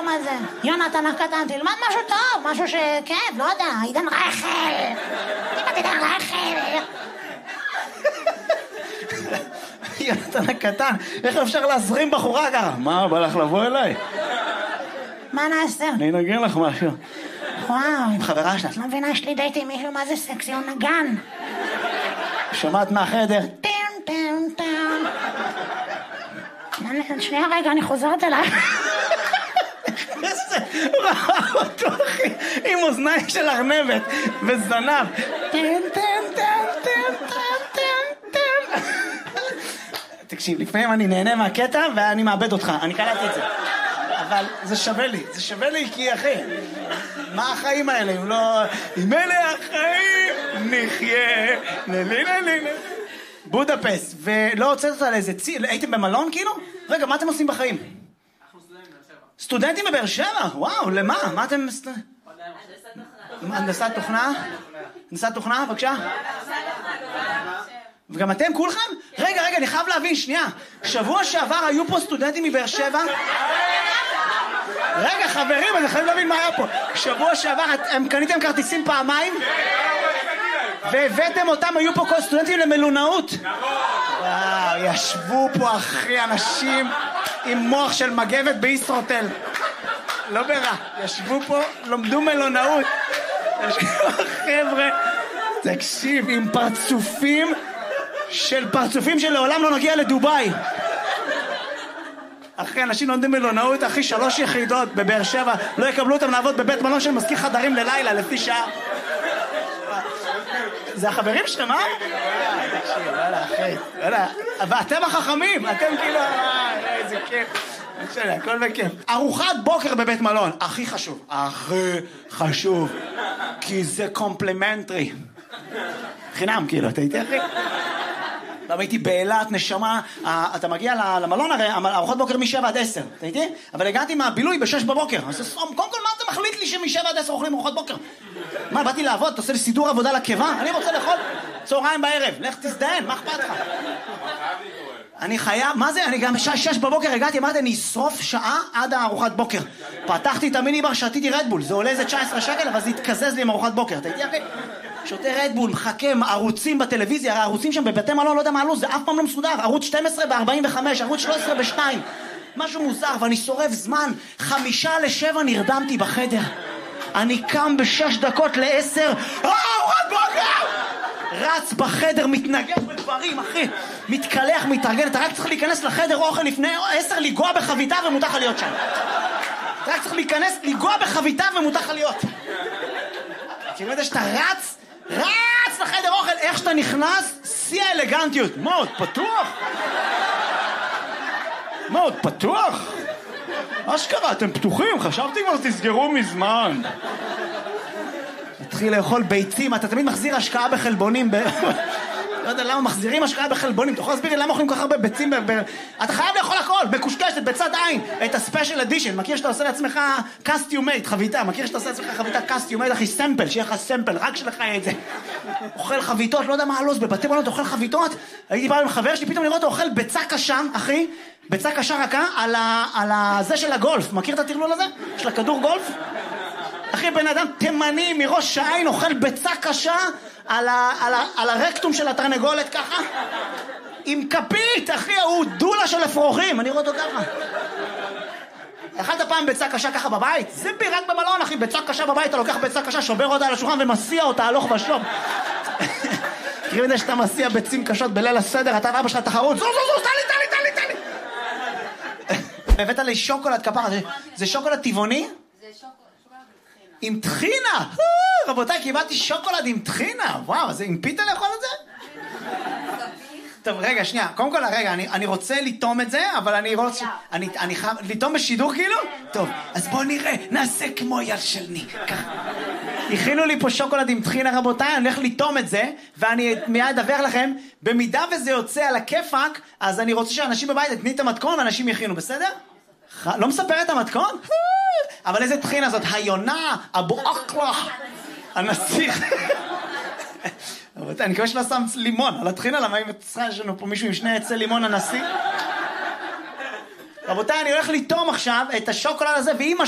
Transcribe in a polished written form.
מה זה? יונתן הקטן, תלמד משהו טוב, משהו שכן, לא יודע, עידן רייכל. תלמד עידן רייכל. יונתן הקטן, איך אפשר להזרים בחורה ככה? מה, בא לך לבוא אליי? מה נעשה? אני אנגן לך משהו. וואו. עם חברה שלה. לא מבינה, יש לי דייט עם מישהו, מה זה סקסי, הוא נגן. שמעת מהחדר? טם טם טם. שנייה רגע, אני חוזרת אליי. איזה ראה אותו אחי, עם אוזניים של ארנבת וזנב. טם טם טם טם טם טם טם. תקשיב, לפעמים אני נהנה מהקטע ואני מאבד אותך, אני קלטתי את זה. אבל זה שווה לי כי אחי, מה החיים האלה אם לא... אם אלה החיים נחיה ללילה בודפסט. ולא הוצאת אותה לאיזה הייתם במלון כאילו? רגע, מה אתם עושים בחיים? אנחנו סטודנטים בבאר שבע? וואו, למה? מה אתם... הנדסת תוכנה? הנדסת תוכנה, בבקשה? וגם אתם כולכם? רגע, אני חייב להבין, שנייה. שבוע שעבר היו פה סטודנטים מבאר שבע? רגע, חברים, אני חייב להבין מה היה פה. שבוע שעבר, הם קניתם כרטיסים פעמיים? והבאתם אותם, היו פה כל סטודנטים למלונאות? וואו, ישבו פה אחי אנשים עם מוח של מגבת בישרוטל. לא ברע, ישבו פה, לומדו מלונאות. ישבו חבר'ה, תקשיב, עם פרצופים שלעולם לא נגיע לדוביי. אחי, אנשים לומדים מלונאות, אחי, 3 יחידות בבאר שבע, לא יקבלו אותם לעבוד בבית מלון של מזכיר חדרים ללילה, לפי שעה. זה החברים שלהם, אה? תקשיב, וואלה, אחי, וואלה. ואתם החכמים, אתם כאילו, איזה כיף. הכל בכיף. ארוחת בוקר בבית מלון, הכי חשוב. כי זה קומפלימנטרי. חינם, כאילו, אתה איתי, אחי? פעם הייתי באילת, נשמה, אתה מגיע למלון הרי, ארוחות בוקר מ7 עד 10, אתה איתי? אבל הגעתי מהבילוי ב6 בבוקר. אז קודם כל, מה אתה מחליט לי שמ7 עד 10 אוכלים ארוחות בוקר? מה, באתי לעבוד? אתה עושה לי סידור עבודה לקיבה? אני רוצה לאכול צהריים בערב. לך תזדיין, מה אכפת לך? אני חייב, מה זה? אני גם 6 בבוקר הגעתי, אמרתי, אני אשרוף שעה עד הארוחת בוקר. פתחתי את המיניבר, שתיתי רדבול. זה עולה איזה 19 שקל, אבל זה התקזז לי עם ארוחת בוקר. אתה איתי, אחי? שותה רדבול, מחכה, ערוצים בטלוויזיה, הערוצים שם בבתי מלון, לא יודע מה עלו, זה אף פעם לא מסודר. ערוץ 12 ב-45, ערוץ 13 ב-2. משהו מוזר, ואני שורף זמן. 5:55 נרדמתי בחדר. אני קם ב6 דקות ל10. ארוחת בוקר! רץ בחדר, מתנגד בדברים, אחי. מתקלח, מתארגן. אתה רק צריך להיכנס לחדר אוכל לפני 10, לגוע בחביתה ומותר לך להיות שם. אתה רק צריך להיכנס, לגוע בחביתה ומותר לך להיות. כאילו יודע שאתה רץ לחדר אוכל, איך שאתה נכנס, שיא האלגנטיות. מאוד פתוח. אשכרה, אתם פתוחים, חשבתי כבר תסגרו מזמן. התחיל לאכול ביצים, אתה תמיד מחזיר השקעה בחלבונים. לא יודע למה מחזירים השקעה בחלבונים. אתה יכול להסביר לי למה אוכלים כל כך הרבה ביצים? אתה חייב לאכול הכל, מקושקשת, בצד עין. את הספיישל אדישן, מכיר שאתה עושה לעצמך קסטיומייט, חביתה. מכיר שאתה עושה לעצמך חביתה קסטיומייט, אחי, סמפל, שיהיה לך סמפל, רק שלך יהיה את זה. אוכל חביתות, לא יודע מה הלו"ז, בבתי מלון אוכל חביתות. הייתי פעם עם חבר שלי, פתאום לראות אוכל ביצה קשה, אחי. ביצה קשה רכה על זה של הגולף. מכיר את הטרלול הזה? של הכדור גולף? אחי, בן אדם תימני מראש העין אוכל ביצה קשה על הרקטום של התרנגולת ככה עם כפית, אחי, הוא דולה של אפרוחים. אני רואה אותו ככה. אכלת פעם ביצה קשה ככה בבית? זה רק במלון, אחי. ביצה קשה בבית, אתה לוקח ביצה קשה, שובר אותה על השולחן ומסיע אותה הלוך ושוב. תראי מדי שאתה מסיע ביצים קשות בליל הסדר, אתה ואבא שלך תחרות, זו, תן לי. הבאת לי שוקולד כפרה, זה שוקולד טבעוני? זה שוקולד עם טחינה! רבותיי, קיבלתי שוקולד עם טחינה! וואו, זה עם פיתה לאכול את זה? טוב, רגע, שנייה. קודם כל, רגע, אני רוצה לטום את זה, אבל אני רוצה... אני חייב... לטום בשידור כאילו? טוב, אז בואו נראה, נעשה כמו יד של ניק. ככה. הכינו לי פה שוקולד עם טחינה, רבותיי, אני הולך לטום את זה, ואני מיד אדווח לכם, במידה וזה יוצא על הכיפק, אז אני רוצה שאנשים בבית יתני את המתכון, ואנשים יכינו, בסדר? לא מספר את המתכון? אבל איזה טחינה זאת? היונה, אבו אקלה, הנסיך. אני מקווה שלא שם לימון על הטחינה, למה אם יש לנו פה מישהו עם 2 עצי לימון הנשיא? רבותיי, אני הולך לטום עכשיו את השוקולד הזה, ואמא